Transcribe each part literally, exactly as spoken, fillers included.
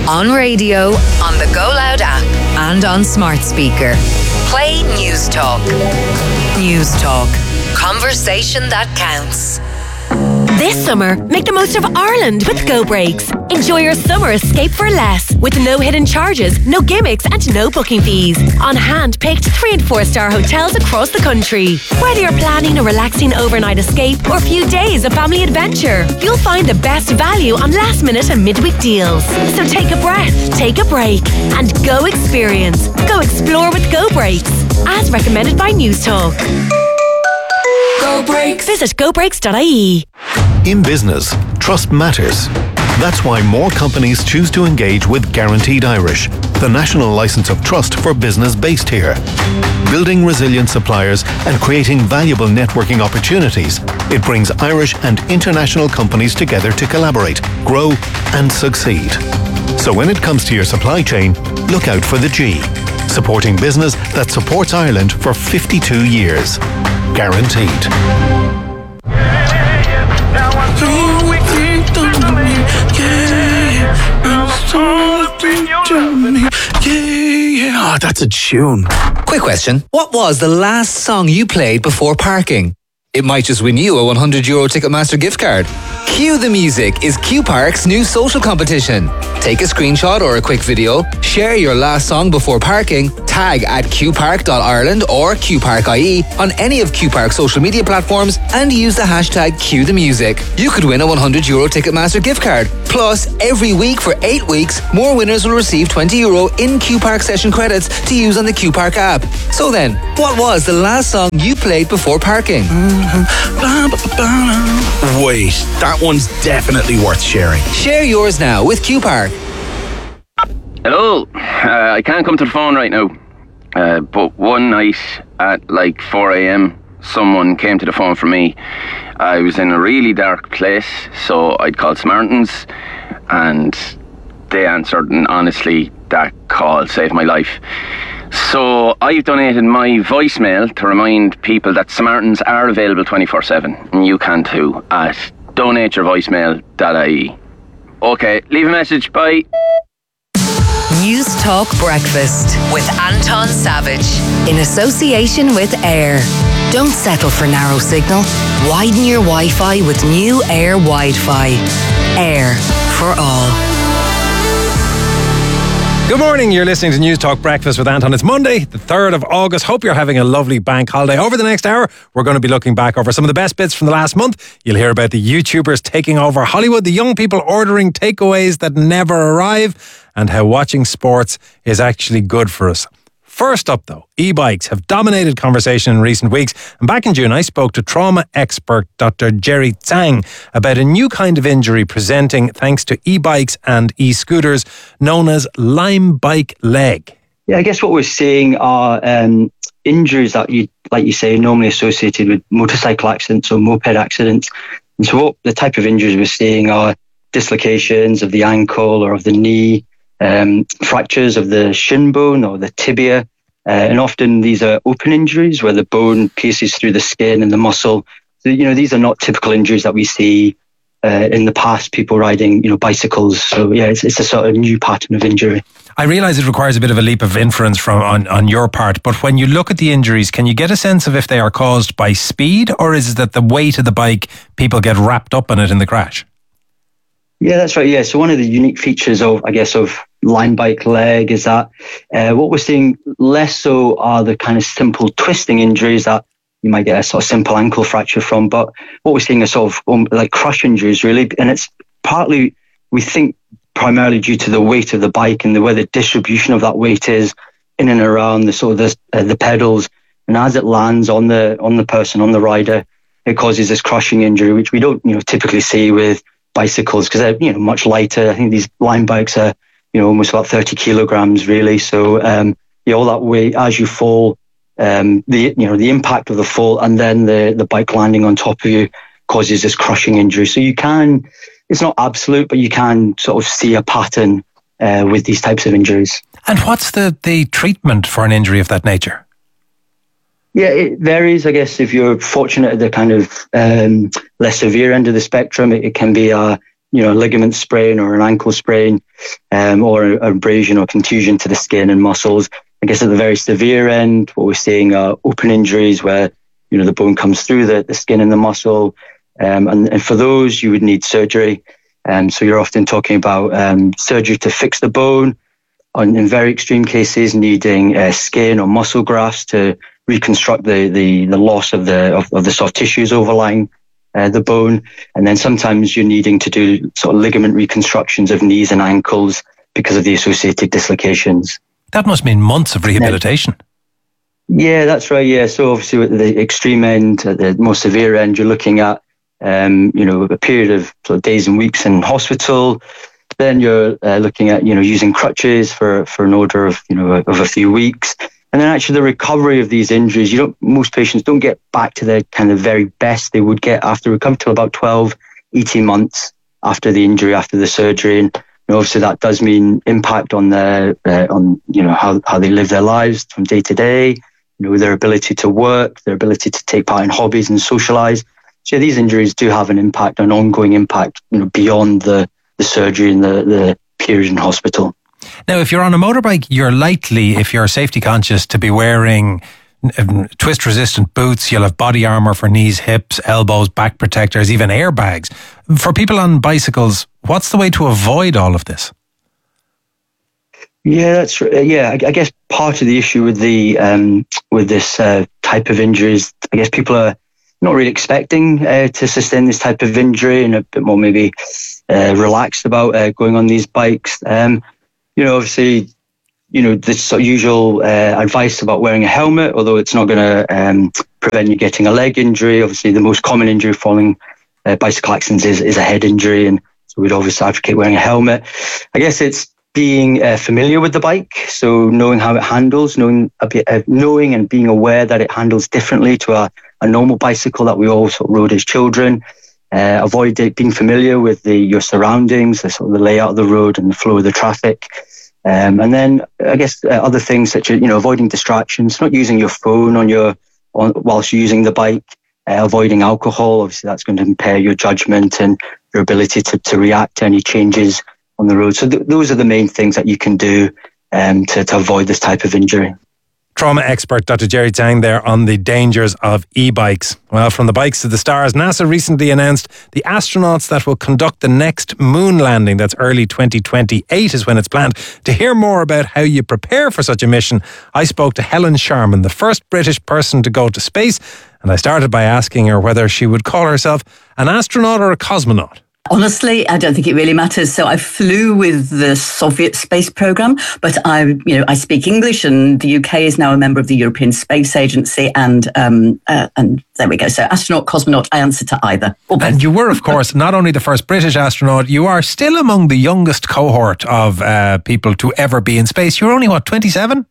On radio, on the Go Loud app, and on smart speaker. Play News Talk. News Talk. Conversation that counts. This summer, make the most of Ireland with Go Breaks. Enjoy your summer escape for less, with no hidden charges, no gimmicks and no booking fees. On hand-picked three and four star hotels across the country. Whether you're planning a relaxing overnight escape or a few days of family adventure, you'll find the best value on last minute and midweek deals. So take a breath, take a break, and go experience. Go explore with Go Breaks, as recommended by News Talk. Go Breaks. Visit go breaks dot I E. In business, trust matters. That's why more companies choose to engage with Guaranteed Irish, the national licence of trust for business based here. Building resilient suppliers and creating valuable networking opportunities, it brings Irish and international companies together to collaborate, grow and succeed. So when it comes to your supply chain, look out for the G. Supporting business that supports Ireland for fifty-two years. Guaranteed. Oh, that's a tune. Quick question. What was the last song you played before parking? It might just win you a one hundred euro Ticketmaster gift card. Cue the Music is Q Park's new social competition. Take a screenshot or a quick video, share your last song before parking, tag at q park dot ireland or q park dot I E on any of Q Park's social media platforms and use the hashtag Cue the Music. You could win a one hundred euro Ticketmaster gift card. Plus, every week for eight weeks, more winners will receive twenty euro in Q Park session credits to use on the Q Park app. So then, what was the last song you played before parking? Wait, that one's definitely worth sharing. Share yours now with Q Park. Hello, uh, I can't come to the phone right now, uh, but one night at like four a.m, someone came to the phone for me. I was in a really dark place, so I'd called Samaritans, and they answered, and honestly, that call saved my life. So I've donated my voicemail to remind people that Samaritans are available twenty-four seven, and you can too, at donate your voicemail dot I E. Okay, leave a message, bye. News Talk Breakfast with Anton Savage in association with Air. Don't settle for narrow signal. Widen your Wi-Fi with new Air Wi-Fi. Air for all. Good morning, you're listening to News Talk Breakfast with Anton. It's Monday, the third of August. Hope you're having a lovely bank holiday. Over the next hour, we're going to be looking back over some of the best bits from the last month. You'll hear about the YouTubers taking over Hollywood, the young people ordering takeaways that never arrive, and how watching sports is actually good for us. First up though, e-bikes have dominated conversation in recent weeks, and back in June I spoke to trauma expert Doctor Jerry Tsang about a new kind of injury presenting thanks to e-bikes and e-scooters known as Lime bike leg. Yeah, I guess what we're seeing are um, injuries that you, like you say, normally associated with motorcycle accidents or moped accidents. And so what the type of injuries we're seeing are dislocations of the ankle or of the knee, Um, fractures of the shin bone or the tibia, uh, and often these are open injuries where the bone pierces through the skin and the muscle. So, you know, these are not typical injuries that we see uh, in the past, people riding, you know, bicycles. So yeah, it's, it's a sort of new pattern of injury. I realise it requires a bit of a leap of inference from on, on your part, but when you look at the injuries, can you get a sense of if they are caused by speed, or is it that the weight of the bike, people get wrapped up in it in the crash? Yeah, that's right. Yeah. So one of the unique features of, I guess, of Lime bike leg is that uh, what we're seeing less so are the kind of simple twisting injuries that you might get a sort of simple ankle fracture from. But what we're seeing are sort of um, like crush injuries, really. And it's partly, we think, primarily due to the weight of the bike and the way the distribution of that weight is in and around the sort of the, uh, the pedals. And as it lands on the on the person, on the rider, it causes this crushing injury, which we don't, you know, typically see with bicycles because they're, you know, much lighter. I think these Lime bikes are, you know, almost about thirty kilograms really. So, um, yeah, all that weight as you fall, um, the, you know, the impact of the fall and then the, the bike landing on top of you causes this crushing injury. So you can, it's not absolute, but you can sort of see a pattern uh, with these types of injuries. And what's the, the treatment for an injury of that nature? Yeah, it varies. I guess if you're fortunate at the kind of um, less severe end of the spectrum, it, it can be a you know, ligament sprain or an ankle sprain, um, or an abrasion or contusion to the skin and muscles. I guess at the very severe end, what we're seeing are open injuries where, you know, the bone comes through the, the skin and the muscle. Um, and, and for those, you would need surgery. Um, so you're often talking about um, surgery to fix the bone, on, in very extreme cases, needing uh, skin or muscle grafts to reconstruct the, the, the loss of the of, of the soft tissues overlying uh, the bone. And then sometimes you're needing to do sort of ligament reconstructions of knees and ankles because of the associated dislocations. That must mean months of rehabilitation. Yeah, that's right. Yeah. So obviously at the extreme end, at the more severe end, you're looking at, um, you know, a period of, sort of days and weeks in hospital. Then you're uh, looking at, you know, using crutches for, for an order of, you know, of a few weeks. And then actually the recovery of these injuries, you don't, most patients don't get back to their kind of very best they would get after recovery till about twelve, eighteen months after the injury, after the surgery. And you know, obviously that does mean impact on their, uh, on, you know, how, how they live their lives from day to day, you know, their ability to work, their ability to take part in hobbies and socialize. So these injuries do have an impact, an ongoing impact, you know, beyond the, the surgery and the, the period in hospital. Now, if you're on a motorbike, you're likely, if you're safety conscious, to be wearing um, twist-resistant boots. You'll have body armour for knees, hips, elbows, back protectors, even airbags. For people on bicycles, what's the way to avoid all of this? Yeah, that's uh, yeah. I, I guess part of the issue with the um, with this uh, type of injuries, I guess people are not really expecting uh, to sustain this type of injury and a bit more maybe uh, relaxed about uh, going on these bikes. Um, you know, obviously, you know, the sort of usual uh, advice about wearing a helmet, although it's not going to um, prevent you getting a leg injury. Obviously, the most common injury following uh, bicycle accidents is, is a head injury, and so we'd obviously advocate wearing a helmet. I guess it's being uh, familiar with the bike, so knowing how it handles, knowing a bit, uh, knowing and being aware that it handles differently to a, a normal bicycle that we all sort of rode as children. Uh, avoid it, being familiar with the your surroundings, the sort of the layout of the road and the flow of the traffic. Um, and then I guess uh, other things such as, you know, avoiding distractions, not using your phone on your on, whilst you're using the bike, uh, avoiding alcohol. Obviously, that's going to impair your judgment and your ability to, to react to any changes on the road. So th- those are the main things that you can do um, to, to avoid this type of injury. Trauma expert Doctor Jerry Tang there on the dangers of e-bikes. Well, from the bikes to the stars, NASA recently announced the astronauts that will conduct the next moon landing. That's early twenty twenty-eight is when it's planned. To hear more about how you prepare for such a mission, I spoke to Helen Sharman, the first British person to go to space, and I started by asking her whether she would call herself an astronaut or a cosmonaut. Honestly, I don't think it really matters. So I flew with the Soviet space program, but I, you know, I speak English, and the U K is now a member of the European Space Agency, and um, uh, and there we go. So astronaut, cosmonaut, I answer to either. And you were, of course, not only the first British astronaut, you are still among the youngest cohort of uh, people to ever be in space. You're only, what, twenty-seven?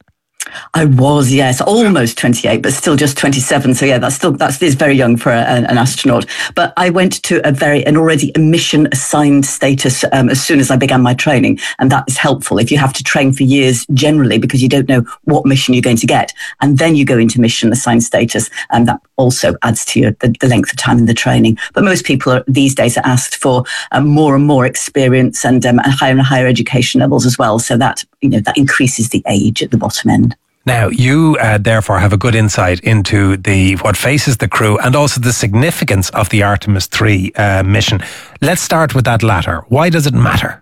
I was, yes, almost twenty-eight, but still just twenty-seven. So yeah, that's still that's is very young for a, an, an astronaut. But I went to a very an already a mission assigned status um, as soon as I began my training, and that is helpful if you have to train for years generally because you don't know what mission you're going to get, and then you go into mission assigned status, and that also adds to your the, the length of time in the training. But most people are, these days are asked for um, more and more experience and, um, and higher and higher education levels as well. So that you know that increases the age at the bottom end. Now, you uh, therefore have a good insight into the what faces the crew and also the significance of the Artemis three uh, mission. Let's start with that latter. Why does it matter?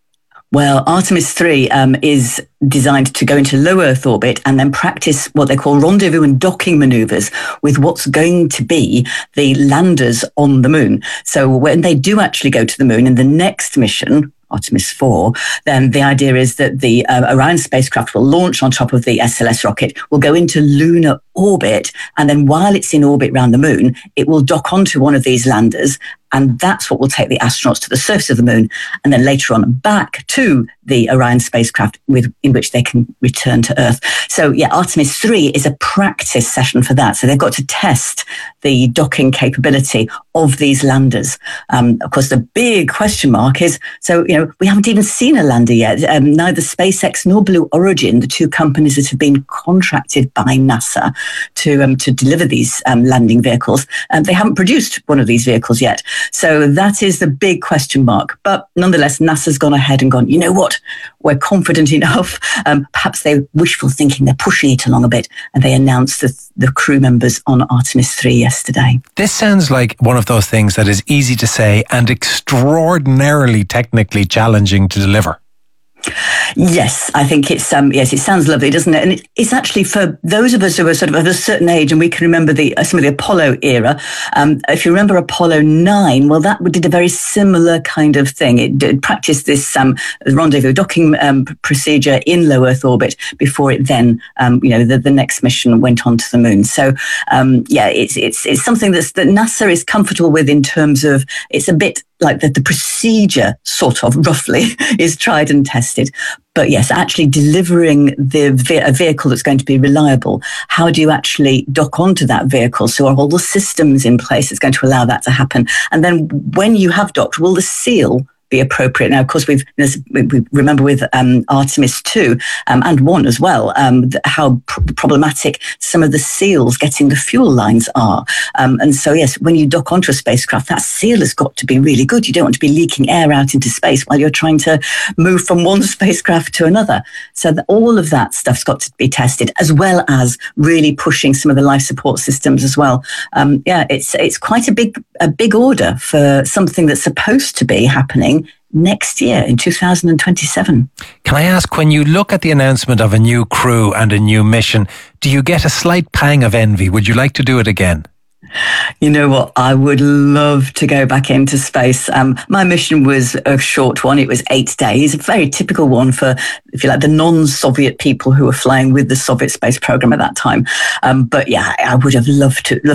Well, Artemis three um, is designed to go into low Earth orbit and then practice what they call rendezvous and docking maneuvers with what's going to be the landers on the moon. So when they do actually go to the moon in the next mission, Artemis four, then the idea is that the uh, Orion spacecraft will launch on top of the S L S rocket, will go into lunar orbit, and then while it's in orbit around the moon, it will dock onto one of these landers, and that's what will take the astronauts to the surface of the moon, and then later on back to the Orion spacecraft with in which they can return to Earth. So yeah, Artemis three is a practice session for that. So they've got to test the docking capability of these landers. Um, of course, the big question mark is, so, you know, we haven't even seen a lander yet. Um, neither SpaceX nor Blue Origin, the two companies that have been contracted by NASA to um, to deliver these um, landing vehicles. Um, they haven't produced one of these vehicles yet. So that is the big question mark. But nonetheless, NASA's gone ahead and gone, you know what, we're confident enough. Um, perhaps they're wishful thinking, they're pushing it along a bit. And they announced the, the crew members on Artemis three yesterday. This sounds like one of those things that is easy to say and extraordinarily technically challenging to deliver. Yes, I think it's, um, yes, it sounds lovely, doesn't it? And it, it's actually for those of us who are sort of of a certain age, and we can remember the uh, some of the Apollo era. Um, if you remember Apollo nine, well, that did a very similar kind of thing. It did practice this um, rendezvous docking um, procedure in low Earth orbit before it then, um, you know, the, the next mission went on to the moon. So, um, yeah, it's it's it's something that's, that NASA is comfortable with in terms of it's a bit like that the procedure sort of roughly is tried and tested. But yes, actually delivering the a vehicle that's going to be reliable, how do you actually dock onto that vehicle? So are all the systems in place that's going to allow that to happen? And then when you have docked, will the seal be appropriate? Now, of course, we've we remember with um, Artemis two um, and one as well, um, how pr- problematic some of the seals getting the fuel lines are. Um, and so, yes, when you dock onto a spacecraft, that seal has got to be really good. You don't want to be leaking air out into space while you're trying to move from one spacecraft to another. So that all of that stuff's got to be tested, as well as really pushing some of the life support systems as well. Um, yeah, it's it's quite a big a big order for something that's supposed to be happening next year in two thousand twenty-seven. Can I ask, when you look at the announcement of a new crew and a new mission, do you get a slight pang of envy? Would you like to do it again? You know what? I would love to go back into space. Um, my mission was a short one. It was eight days, a very typical one for, if you like, the non-Soviet people who were flying with the Soviet space program at that time. Um, but yeah, I would have loved to.